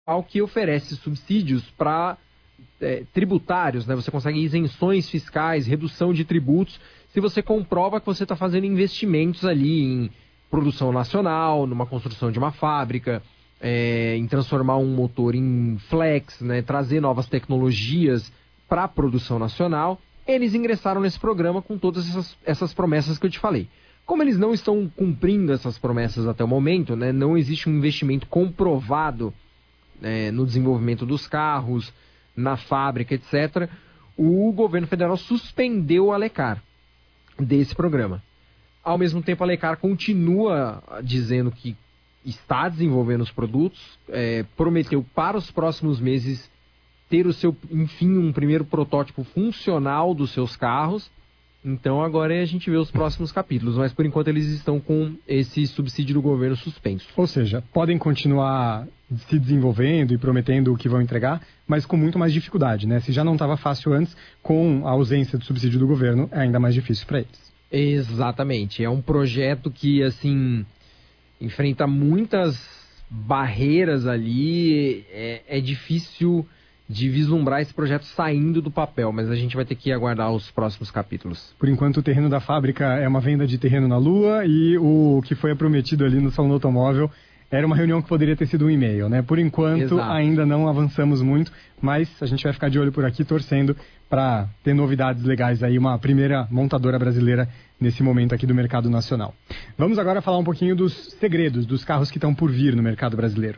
ao que oferece subsídios para tributários, né? Você consegue isenções fiscais, redução de tributos, se você comprova que você está fazendo investimentos ali em produção nacional, numa construção de uma fábrica, em transformar um motor em flex, né? Trazer novas tecnologias para a produção nacional. Eles ingressaram nesse programa com todas essas promessas que eu te falei. Como eles não estão cumprindo essas promessas até o momento, né? Não existe um investimento comprovado no desenvolvimento dos carros, na fábrica, etc., o governo federal suspendeu o Alecar desse programa. Ao mesmo tempo, a Alecar continua dizendo que está desenvolvendo os produtos, prometeu para os próximos meses ter enfim, um primeiro protótipo funcional dos seus carros. Então agora a gente vê os próximos capítulos, mas por enquanto eles estão com esse subsídio do governo suspenso. Ou seja, podem continuar se desenvolvendo e prometendo o que vão entregar, mas com muito mais dificuldade, né? Se já não estava fácil antes, com a ausência do subsídio do governo, é ainda mais difícil para eles. Exatamente. É um projeto que, assim, enfrenta muitas barreiras ali. É difícil de vislumbrar esse projeto saindo do papel, mas a gente vai ter que aguardar os próximos capítulos. Por enquanto, o terreno da fábrica é uma venda de terreno na Lua e o que foi prometido ali no Salão do Automóvel era uma reunião que poderia ter sido um e-mail, né? Por enquanto, Exato. Ainda não avançamos muito, mas a gente vai ficar de olho por aqui, torcendo para ter novidades legais aí, uma primeira montadora brasileira nesse momento aqui do mercado nacional. Vamos agora falar um pouquinho dos segredos dos carros que estão por vir no mercado brasileiro.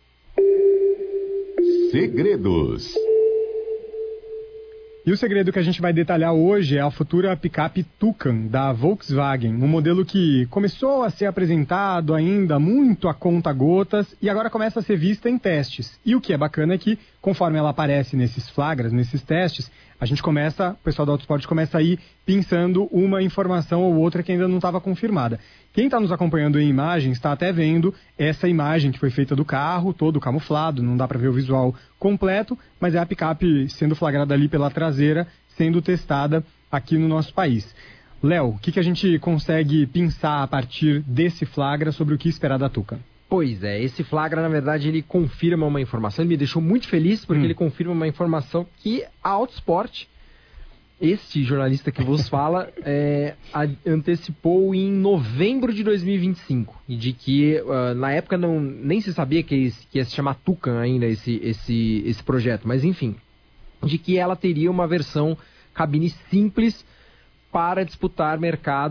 Segredos. E o segredo que a gente vai detalhar hoje é a futura picape Tucano, da Volkswagen, um modelo que começou a ser apresentado ainda muito a conta-gotas e agora começa a ser vista em testes. E o que é bacana é que, conforme ela aparece nesses flagras, nesses testes, o pessoal do Autosport começa a ir pensando uma informação ou outra que ainda não estava confirmada. Quem está nos acompanhando em imagens está até vendo essa imagem que foi feita do carro, todo camuflado, não dá para ver o visual completo, mas é a picape sendo flagrada ali pela traseira, sendo testada aqui no nosso país. Léo, o que a gente consegue pensar a partir desse flagra sobre o que esperar da Tucano? Pois é, esse flagra, na verdade, ele confirma uma informação, ele me deixou muito feliz porque ele confirma uma informação que a Autosport, este jornalista que vos fala, antecipou em novembro de 2025, e de que na época nem se sabia que ia se chamar Tucano ainda esse projeto, mas enfim, de que ela teria uma versão cabine simples para disputar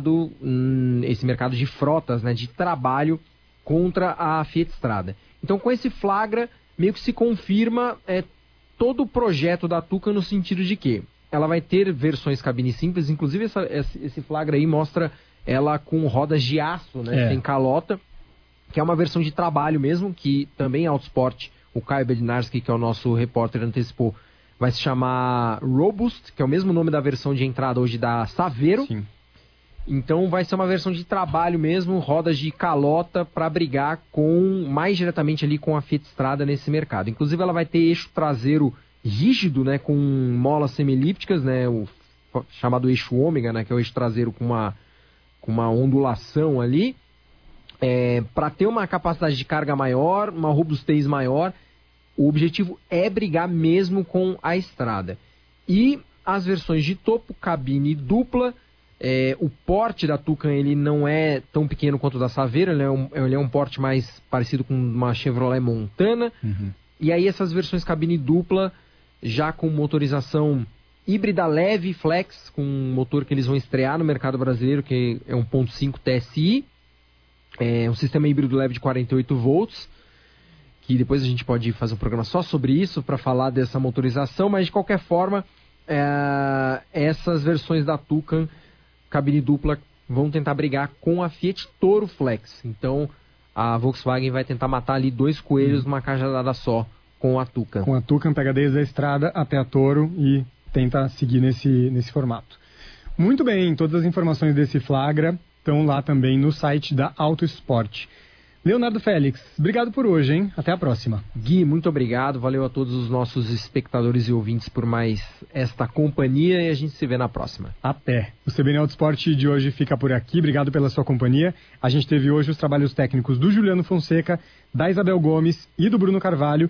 esse mercado de frotas, né, de trabalho, contra a Fiat Strada. Então, com esse flagra, meio que se confirma todo o projeto da Tucano no sentido de que ela vai ter versões cabine simples, inclusive esse flagra aí mostra ela com rodas de aço, né, sem calota, que é uma versão de trabalho mesmo, que também a Autosport, o Caio Bednarski, que é o nosso repórter, antecipou, vai se chamar Robust, que é o mesmo nome da versão de entrada hoje da Saveiro. Sim. Então vai ser uma versão de trabalho mesmo, rodas de calota para brigar mais diretamente ali com a Fiat Strada nesse mercado. Inclusive ela vai ter eixo traseiro rígido, né, com molas semi-elípticas, né, o chamado eixo ômega, né, que é o eixo traseiro com uma ondulação ali, para ter uma capacidade de carga maior, uma robustez maior. O objetivo é brigar mesmo com a estrada. E as versões de topo, cabine dupla. O porte da Tucano ele não é tão pequeno quanto o da Saveiro, ele é um porte mais parecido com uma Chevrolet Montana. E aí essas versões cabine dupla, já com motorização híbrida leve, flex, com um motor que eles vão estrear no mercado brasileiro, que é 1.5 TSI, um sistema híbrido leve de 48 volts, que depois a gente pode fazer um programa só sobre isso, para falar dessa motorização, mas de qualquer forma, essas versões da Tucano cabine dupla vão tentar brigar com a Fiat Toro Flex. Então a Volkswagen vai tentar matar ali dois coelhos numa cajadada só com a Tucano. Com a Tucano pega desde a estrada até a Toro e tenta seguir nesse formato. Muito bem, todas as informações desse flagra estão lá também no site da Autosport. Leonardo Félix, obrigado por hoje, hein? Até a próxima. Gui, muito obrigado. Valeu a todos os nossos espectadores e ouvintes por mais esta companhia e a gente se vê na próxima. Até. O CBN Autosport de hoje fica por aqui. Obrigado pela sua companhia. A gente teve hoje os trabalhos técnicos do Juliano Fonseca, da Isabel Gomes e do Bruno Carvalho.